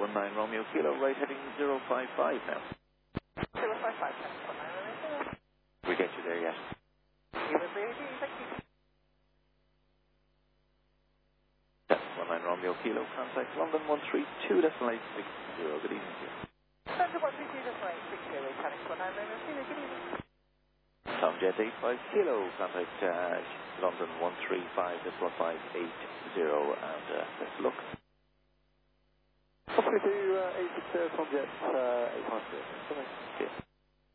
19 Romeo Kilo, right heading 055 now. 055, thanks. 19 Romeo Kilo. We get you there yet? Kilo Brady, thank you. That's 19 Romeo Kilo, contact London 132, decimal 860. Good evening to you. London 132, decimal 860, Panic 19 Romeo Kilo, good evening. Tomjet 85 Kilo, contact London 135, decimal 580, and let's look. 132, 86, Tomjet 85 Kilo.